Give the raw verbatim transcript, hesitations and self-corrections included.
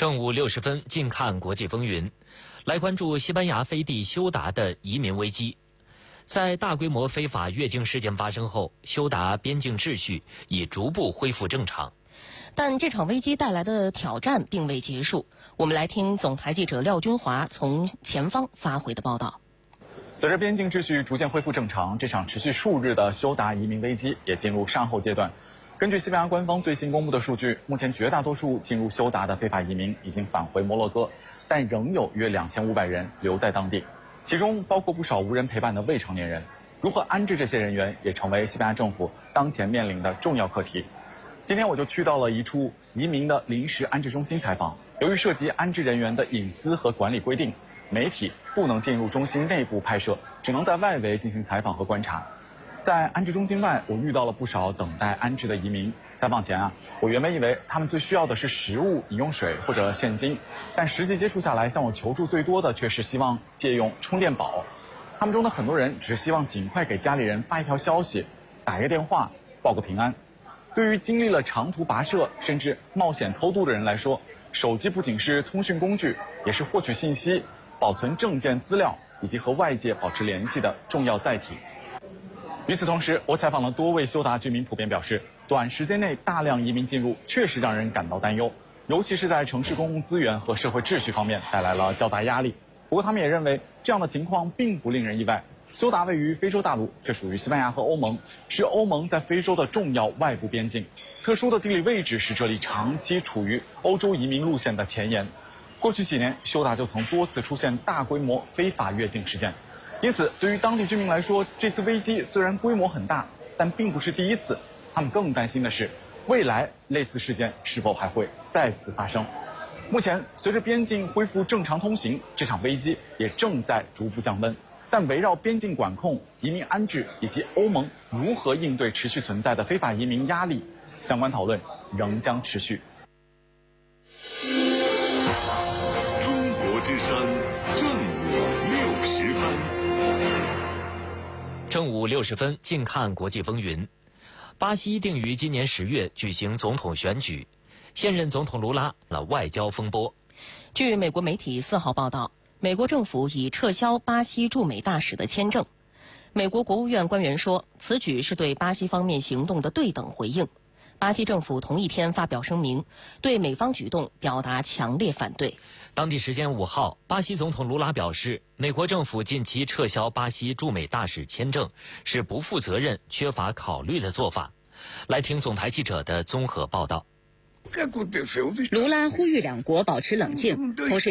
正午六时分，近看国际风云，来关注西班牙飞地休达的移民危机。在大规模非法越境事件发生后，休达边境秩序已逐步恢复正常。 但这场危机带来的挑战并未结束。我们来听总台记者廖军华从前方发回的报道。 随着边境秩序逐渐恢复正常，这场持续数日的休达移民危机也进入善后阶段。根据西班牙官方最新公布的数据，目前绝大多数进入休达的非法移民已经返回摩洛哥，但仍有约两千五百人留在当地，其中包括不少无人陪伴的未成年人。如何安置这些人员，也成为西班牙政府当前面临的重要课题。今天我就去到了一处移民的临时安置中心采访。由于涉及安置人员的隐私和管理规定，媒体不能进入中心内部拍摄，只能在外围进行采访和观察。在安置中心外，我遇到了不少等待安置的移民。采访前啊，我原本以为他们最需要的是食物、饮用水或者现金，但实际接触下来，向我求助最多的却是希望借用充电宝。他们中的很多人只是希望尽快给家里人发一条消息，打一个电话，报个平安。对于经历了长途跋涉甚至冒险偷渡的人来说，手机不仅是通讯工具，也是获取信息、保存证件资料以及和外界保持联系的重要载体。与此同时，我采访了多位休达居民，普遍表示，短时间内大量移民进入确实让人感到担忧，尤其是在城市公共资源和社会秩序方面带来了较大压力。不过他们也认为，这样的情况并不令人意外。休达位于非洲大陆，却属于西班牙和欧盟，是欧盟在非洲的重要外部边境。特殊的地理位置使这里长期处于欧洲移民路线的前沿。过去几年，休达就曾多次出现大规模非法越境事件。因此，对于当地居民来说，这次危机虽然规模很大，但并不是第一次。他们更担心的是，未来类似事件是否还会再次发生。目前，随着边境恢复正常通行，这场危机也正在逐步降温。但围绕边境管控、移民安置以及欧盟如何应对持续存在的非法移民压力，相关讨论仍将持续。 中国之声，正午六十分。 正午六十分，近看国际风云。巴西定于今年十月举行总统选举，现任总统卢拉了外交风波。 据美国媒体四号报道，美国政府已撤销巴西驻美大使的签证。美国国务院官员说，此举是对巴西方面行动的对等回应。巴西政府同一天发表声明，对美方举动表达强烈反对。 当地时间五号，巴西总统卢拉表示，美国政府近期撤销巴西驻美大使签证是不负责任、缺乏考虑的做法。来听总台记者的综合报道。 卢拉呼吁两国保持冷静，同时